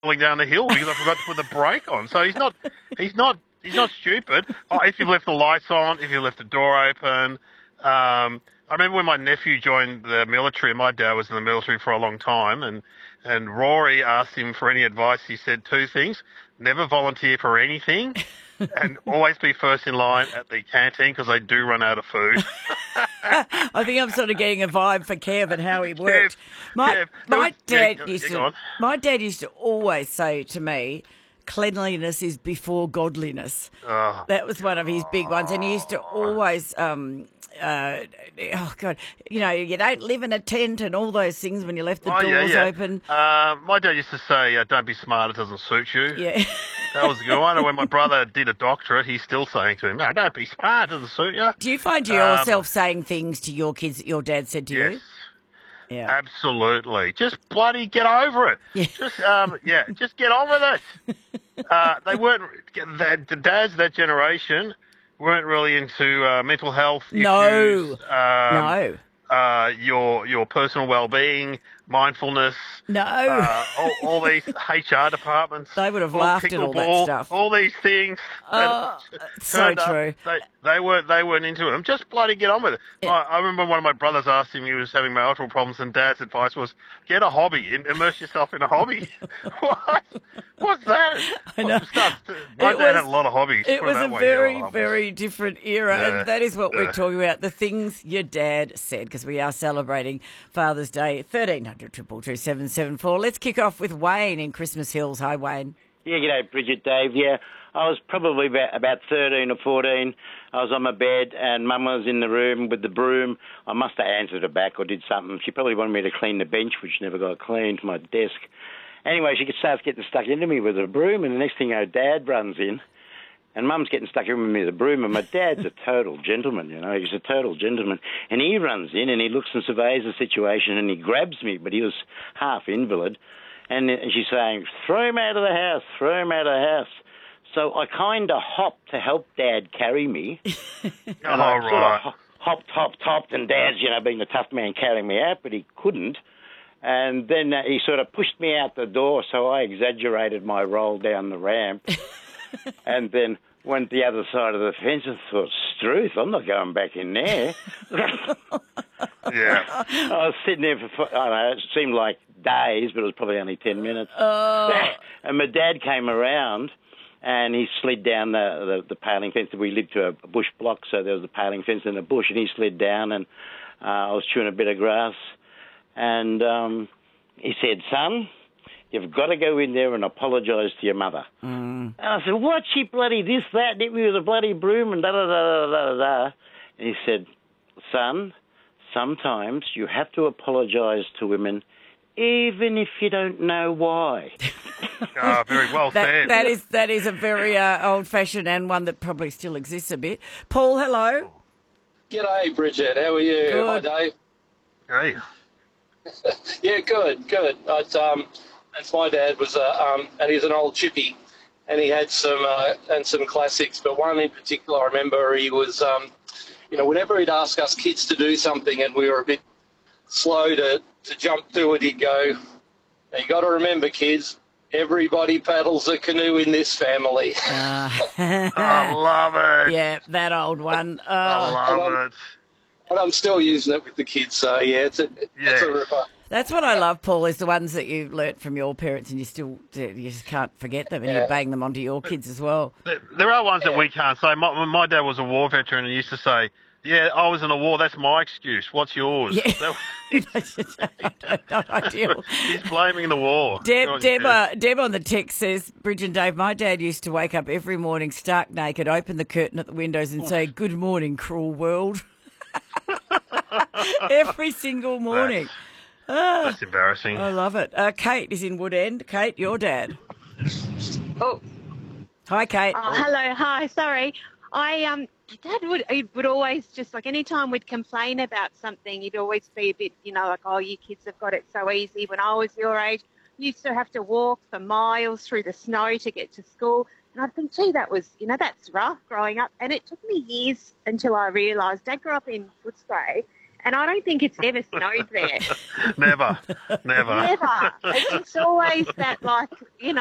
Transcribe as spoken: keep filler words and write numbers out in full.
falling down the hill because I forgot to put the brake on. So he's not, he's not, he's not stupid. Oh, if you've left the lights on, if you left the door open. Um, I remember when my nephew joined the military. My dad was in the military for a long time, and and Rory asked him for any advice. He said two things: never volunteer for anything, and always be first in line at the canteen because they do run out of food. I think I'm sort of getting a vibe for Kev and how he Kev, worked. My Kev, my was, dad yeah, used yeah, to my dad used to always say to me, "Cleanliness is before godliness." Oh, That was one of his big ones, and he used to always. Um, uh, oh God! You know, you don't live in a tent and all those things when you left the oh doors yeah, yeah. open. Uh, my dad used to say, uh, "Don't be smart; it doesn't suit you." Yeah. That was a good one. And when my brother did a doctorate, he's still saying to him, "No, don't be smart; it doesn't suit you." Do you find Um, yourself saying things to your kids that your dad said to yes. you? Yeah. Absolutely. Just bloody get over it. Yeah. Just um yeah, just get on with it. Uh, they weren't the, the dads of that generation weren't really into uh, mental health issues, No. um, No. uh, your your personal well-being, mindfulness, No. uh, all, all these H R departments, They would have all laughed at all that pickleball, stuff. all these things that Oh, so turned up. true. They they weren't they weren't into them. Just bloody get on with it. I, I remember one of my brothers asked him, he was having marital problems, and Dad's advice was get a hobby, im- immerse yourself in a hobby. What? What's that? I know. Stuff. My It dad was- had a lot of hobbies. It put was that a way. very, Yeah, hobbies. very different era, Yeah. and that is what we're Yeah. talking about, the things your dad said, because we are celebrating Father's Day. thirteen hundred, two two two, seven seven four. Let's kick off with Wayne in Christmas Hills. Hi, Wayne. Yeah, g'day, Bridget, Dave. Yeah, I was probably about, about thirteen or fourteen. I was on my bed and Mum was in the room with the broom. I must have answered her back or did something. She probably wanted me to clean the bench, which never got cleaned, my desk. Anyway, she starts getting stuck into me with a broom, and the next thing you know, Dad runs in, and Mum's getting stuck in with me with a broom, and my dad's a total gentleman, you know, he's a total gentleman. And he runs in and he looks and surveys the situation and he grabs me, but he was half invalid. And she's saying, throw him out of the house, throw him out of the house. So I kind of hopped to help Dad carry me. and Oh, I right. sort of ho- hopped, hopped, hopped, and Dad's, you know, being the tough man carrying me out, but he couldn't. And then uh, he sort of pushed me out the door, so I exaggerated my roll down the ramp. And then went the other side of the fence and thought, Struth, I'm not going back in there. Yeah. I was sitting there for, I don't know, it seemed like days, but it was probably only ten minutes. Oh. And my dad came around and he slid down the, the, the paling fence. We lived to a bush block, so there was a paling fence in the bush, and he slid down, and uh, I was chewing a bit of grass. And um, he said, son, you've got to go in there and apologise to your mother. Mm. And I said, what, she bloody this, that, hit me with a bloody broom and da-da-da-da-da-da. And he said, son, sometimes you have to apologise to women even if you don't know why. Oh, very well That, said. that is that is a very uh, old-fashioned and one that probably still exists a bit. Paul, hello. G'day, Bridget. How are you? Good. Hi, Dave. Hey. Yeah, good, good. It's, um, it's my dad was a, um, and he's an old chippy, and he had some uh, and some classics. But one in particular, I remember he was, um, you know, whenever he'd ask us kids to do something, and we were a bit slow to, to jump to it, he'd go, "Now you got to remember, kids, everybody paddles a canoe in this family." Uh, I love it. yeah, that old one. I Oh, love it. And I'm still using it with the kids, so yeah, it's a, it's Yes. a ripper. that's what I love, Paul, is the ones that you learnt from your parents and you still you just can't forget them, and you Yeah. bang them onto your kids as well. There, there are ones that we can't say. My, my dad was a war veteran and used to say, yeah, I was in a war, that's my excuse. What's yours? Yeah. That- Not ideal. he's blaming the war. Deb, God, Deb, yeah. uh, Deb on the text says, Bridge and Dave, my dad used to wake up every morning stark naked, open the curtain at the windows and say, good morning, cruel world. Every single morning. Ah, That's embarrassing. I love it. Uh, Kate is in Woodend. Kate, your dad. Oh, Hi, Kate. oh, hello, hi. Sorry, I um, Dad would he would always just like anytime we'd complain about something, he'd always be a bit, you know, like, oh, you kids have got it so easy. When I was your age, you used to have to walk for miles through the snow to get to school, and I'd think, gee, that was, you know, that's rough growing up. And it took me years until I realised Dad grew up in Footscray, And I don't think it's ever snowed there. Never, never. Never. It's, it's always that, like, you know,